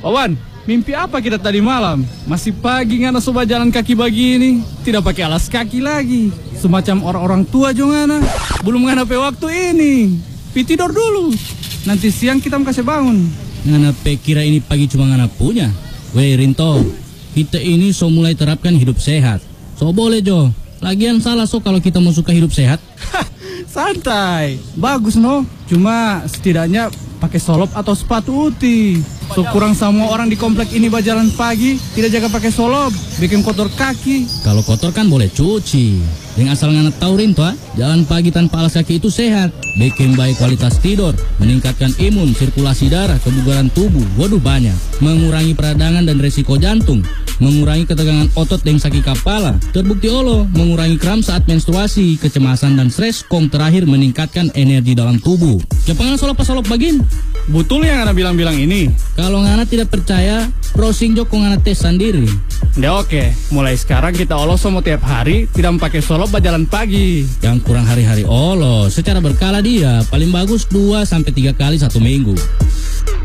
Wawan, mimpi apa kita tadi malam? Masih pagi ngana sobat jalan kaki begini. Tidak pakai alas kaki lagi. Semacam orang-orang tua jo ngana. Belum ngana pe waktu ini. Pi tidur dulu. Nanti siang kita kasih bangun. Ngana pe kira ini pagi cuma ngana punya. Weh Rinto, kita ini so mulai terapkan hidup sehat. So boleh Jo. Lagian salah so kalau kita mau suka hidup sehat. Santai. Bagus no. Cuma setidaknya pakai solop atau sepatu uti. So kurang semua orang di komplek ini berjalan pagi tidak jaga pakai solop, bikin kotor kaki. Kalau kotor kan boleh cuci. Yang asal ngana tahu Rinto, jalan pagi tanpa alas kaki itu sehat. Bikin baik kualitas tidur, meningkatkan imun, sirkulasi darah, kebugaran tubuh. Waduh banyak. Mengurangi peradangan dan resiko jantung. Mengurangi ketegangan otot dan sakit kepala. Terbukti olo, mengurangi kram saat menstruasi, kecemasan dan stres. Kong terakhir meningkatkan energi dalam tubuh. Jangan solop bagin. Betul yang Ngana bilang-bilang ini? Kalau Ngana tidak percaya, browsing jo kong Ngana tes sendiri. Ya oke, mulai sekarang kita olos semua tiap hari, tidak pakai solop berjalan pagi. Yang kurang hari-hari olos, secara berkala dia, paling bagus 2-3 kali 1 minggu.